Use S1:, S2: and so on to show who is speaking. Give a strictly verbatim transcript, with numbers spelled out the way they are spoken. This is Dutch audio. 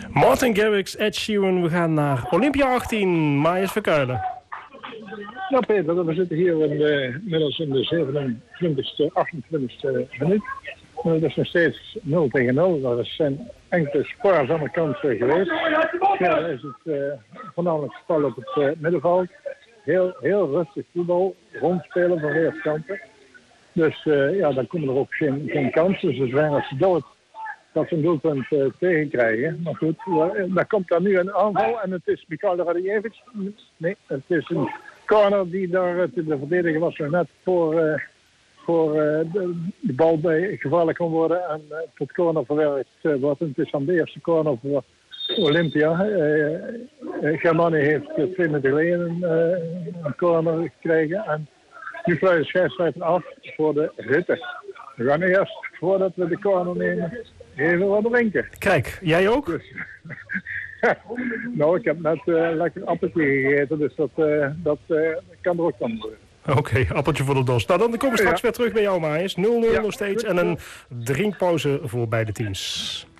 S1: Martin Garrix, Ed Sheeran. We gaan naar Olympia achttien. Marius Verkuilen.
S2: Nou Peter, we zitten hier in de, inmiddels in de zevenentwintigste, achtentwintigste minuut. Uh, dat is nog steeds nul tegen nul. Er zijn enkele spaarzame kansen geweest. Verder is het uh, voornamelijk spel op het uh, middenveld. Heel, heel rustig voetbal, rondspelen van weerskanten. Dus uh, ja, dan komen er ook geen, geen kansen. Dus ze zijn als dood dat ze een doelpunt uh, tegenkrijgen. Maar goed, daar komt dan nu een aanval en het is Mikhail Radijevich. Nee, het is een corner die daar de verdediger was nog net voor, uh, voor uh, de, de bal bij gevaarlijk kon worden en uh, tot corner verwerkt uh, wordt. Het is dan de eerste corner voor Olympia. Uh, uh, Germani heeft uh, twee minuten geleden uh, een corner gekregen en nu fluit de scheidsrechter af voor de Rutte. We gaan eerst, voordat we de corner nemen, even wat drinken.
S1: Kijk, jij ook?
S2: Dus, nou, ik heb net uh, lekker een appeltje gegeten, dus dat, uh, dat uh, kan er ook van worden.
S1: Oké, okay, appeltje voor de dos. Nou, dan komen we straks ja. weer terug bij jou, Marius. nul nul ja. nog steeds en een drinkpauze voor beide teams.